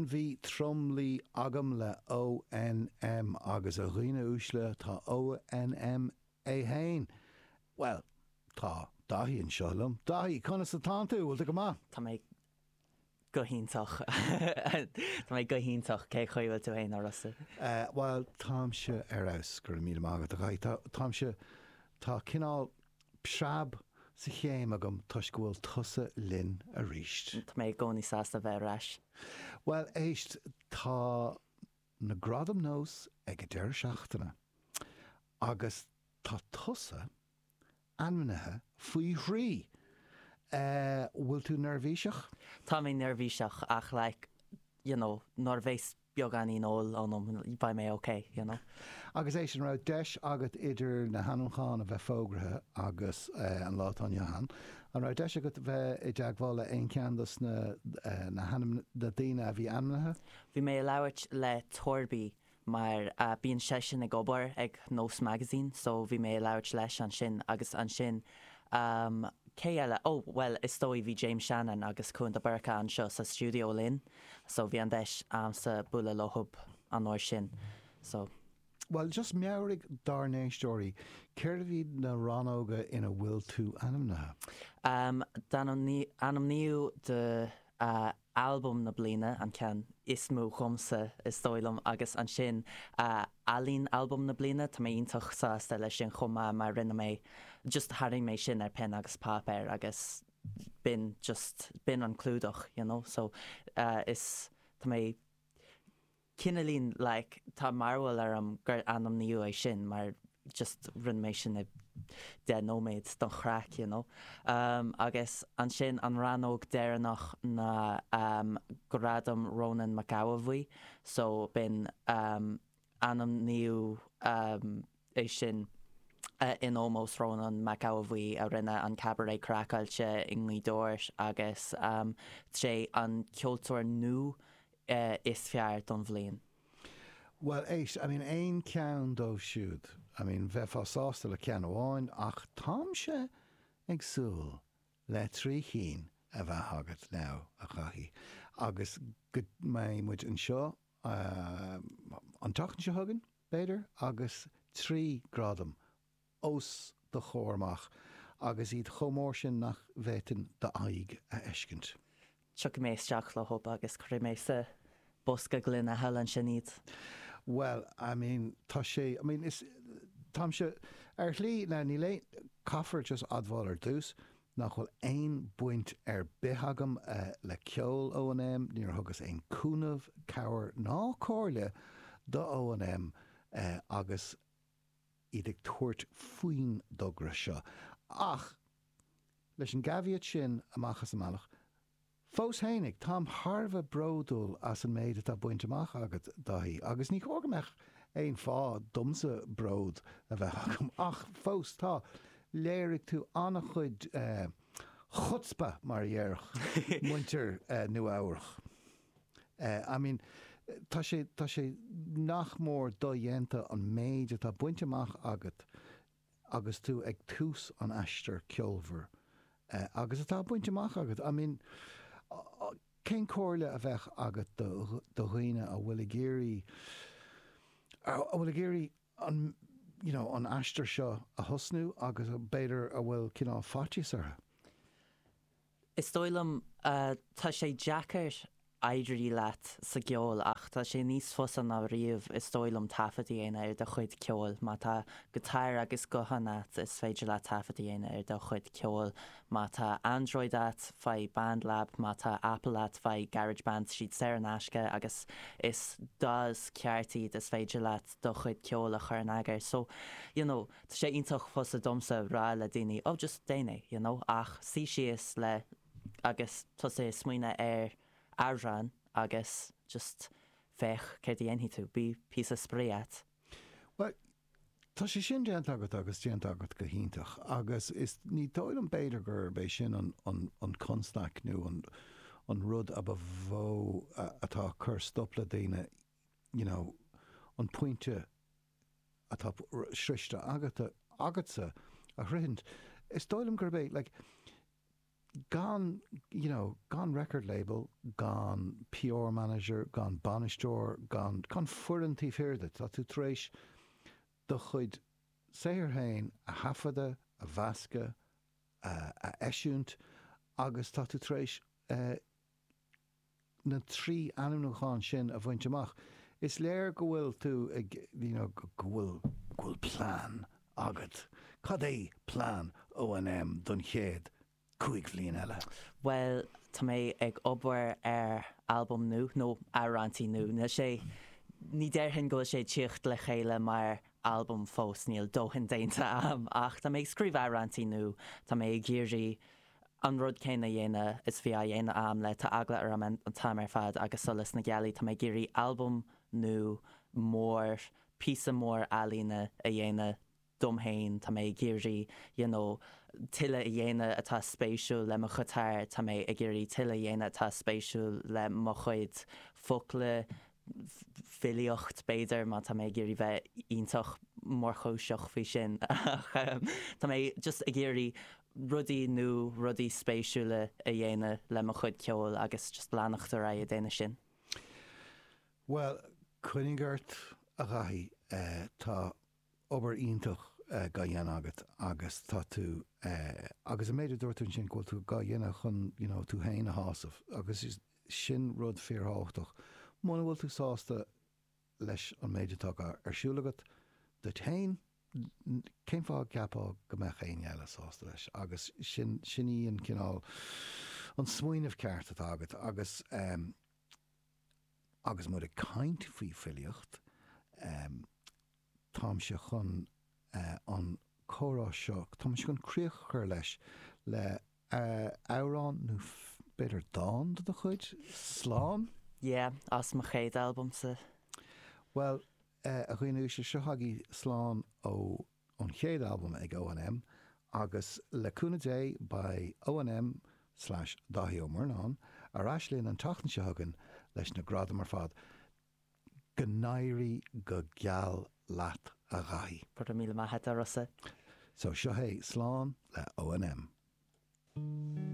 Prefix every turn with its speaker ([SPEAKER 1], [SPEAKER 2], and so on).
[SPEAKER 1] sin bhí tromlí agam le ONM agus a riine úsle tá ONM é hain. Well, tá dahí an seolum. Dahí, conna sa tá tú, bhfuil go má?
[SPEAKER 2] Tá mé go híntaach. Tá mé go híntaach cé chuil tú hain arasa.
[SPEAKER 1] Well, tám se aus gur mí mágad a gaid. Tám se tá cinál psab sa chéim agam tuis go bhfuil tusa linn a ríist.
[SPEAKER 2] Tá mé gcónaí sásta bheith reis.
[SPEAKER 1] Well, éist tá na gradam nós ag a deir seachtainna agus tá tusa anmnathe faoi hrí. Bhfuil tú nervhíseach?
[SPEAKER 2] Tá mé nervhíseach ach nóir bhéis beag an íol anm ba mé okay,
[SPEAKER 1] Agus é sin ra deis agat idir na hanúcháin a bheith fógrathe agus an látán Johan. An ra deis agat bheith i deagháile aon ceandas na hanam na daine a bhí anmnathe?
[SPEAKER 2] Bhí mé leabhart le torbí mar bíon sé sin ag obair ag Nós Magazine, so bhí mé leabhart leis an sin agus an sin cé eile, well, is dói bhí James Shannon agus chun de barcha an seo sa studio linn, so bhí an deis sa bula lothub an áir sin. So
[SPEAKER 1] Well, just meabhraigh darnéistóirí, céir bhí na ranóga ina bhfuil tú anamnathe?
[SPEAKER 2] Anam níú de album na bliana an cean Ismú chumsa is dóilm agus an sin alín album na bliana tá mé iontach sa lei sin chumma mar rinne mé just haring mé sin ar pen agus papéir agus bin an clúdach, so is tá mé cinelín tá marhfuil ar gur anam níú é sin mar just rinne mé sin de nóméid don chraach, agus an sin an ranóg déireannach na gradam Ronan McGowan, so bin anam níú é sin in almost Ronan McGowan a rinne an cabaret crackáilte in Lídóir agus sé an ceoltóir nú is fear don bhliain.
[SPEAKER 1] Well, ein ceann dó siúd. Bheith fásásta le ceann amháin ach tám se ag súil le trí chin a bheith agat ná a chaithí. Agus go mé muid an seo an tachan se hagan, beidir, agus 3 gradam os de chóirmach agus iad chomór sin nach bheittin de aig a eiscint.
[SPEAKER 2] Tuach mé isteach le hob agus chuir mé sa bosca glynn a helan sin iad.
[SPEAKER 1] Well, tá sé, tám se ar lí le ní le caafar just admháil ar dús nach bhfuil ein buint ar bithagam le ceol O&M níor thugus ein cúnamh cabhar ná cóirle do O&M agus iad ag tuairt faoin dogra seo. Ach, leis an gaviad sin amachchas amach, fós hénig, tám Harveh bródúil as an méid atá buint amach agat dahí, agus ní chógamach ein fá dumsa bród a bheith agam. Ach, fós tá, léirigh tú annach chuid chutzpa mar dhearch muintir nu áirich. Tá sé nach mór do dhéanta an méid atá buint amach agat agus tú ag tús an aistear ceolmhar. Agus atá buint amach agat. Cén cóirle a bheith agat do dhaoine a bhfuil géirí an aistear seo a thosnú agus beidir a bhfuil cinál fatíos artha.
[SPEAKER 2] Is dóilm tá sé deacair aidirí leat sa geol ach tá sé níos fosan á riamh is dóilm tafatí aine ar de chuid ceol má tá gotáir agus gohanat is féidir le tafatí aine ar de chuid ceol má tá Android at fai BandLab má tá Apple at fai GarageBand siad sé an aisce agus is das ceartí is féidir le do chuid ceol a chur an agar, so tá sé iontach fosa domsa rá le daoine just daine, ach sí sios le agus tá sé smuoine ar Arran agus just fech céir dhéanaí tú bí pí a spréat.
[SPEAKER 1] Well, tá sé sin déant agat agus déant agat go híntach agus is ní dóil an beidir gur bei sin an constac nó an rud a bhó atá chur stopla daine an pointe atá srichte agatsa a rint. Is dóilm gur bé gone record label, gone PR manager, gone banistor, gone furrantí fearda, tá tú tréis do chuid séir hain a hafada, a bhasca, a eisiúnt, agus tá tú tréis na trí anúcháin sin a bhaint amach. Is léir go bhfuil tú go bhfuil plán agat. Cad é plán O&M don chéad 5 bhliain eile?
[SPEAKER 2] Well, tá mé ag obair album nu, nó arantí nu. Ní déirhin go sé tíocht le chéile mar album fós níl dóhan déanta ach tá mé scríb arantí nu, tá mé géirí an rud céine dhéine is bhí a dhéine le tá agla ar an tamar fad agus solas na gealaí tá mé géirí album nu mór písa mór alína a dhéine domhéin tá mé géirí tiile a dhéine atá spéisiú le mo chutáir tá mé a géirí tiile dhéine atá spéisiú le mo chuid focla filiocht beidir má tá mé géirí bheith ionintach mór chóiseach fao sin. Tá mé just a géirí rudí nu rudí spéisiúla a dhéine le mo chuid ceol agus just leannachtar a déine sin.
[SPEAKER 1] Well, chuinigart a raithí tá obair ionintach ga dhéana agat agus tá tú agus a méidir dúirtún sin go tú ga dhéana chun tú hain a hásamh agus is sin rud fearháchtach. Mána bhfuil tú sásta leis an méidirtá arsúlagat de tain céim fá ceapá go me chéin eile sásta leis agus sin íon cinál an smuoinmh ceart atá agat agus mud a caint faoi filiocht tám se chun an chórás seo tá se chun críoch chuir leis le árán nó beidir dáin do chuid slán?
[SPEAKER 2] Yeah, as mo chéad album sa.
[SPEAKER 1] Well, a chuoinú se seothagaí slán ó an chéad album ag O&M agus leúna dé by O&M/Daithí Ó Murnáin ar aislíonn an tachtan seogan leis na grada mar fad gnéirí go geal leat a ghaith.
[SPEAKER 2] Por a míle maithe a rosa.
[SPEAKER 1] So seo é slán le O&M.